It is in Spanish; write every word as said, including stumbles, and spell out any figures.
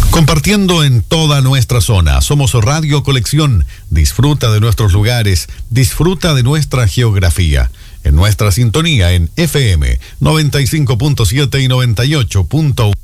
Compartiendo en toda nuestra zona. Somos Radio Colección. Disfruta de nuestros lugares, disfruta de nuestra geografía. En nuestra sintonía en F M noventa y cinco punto siete y noventa y ocho punto uno.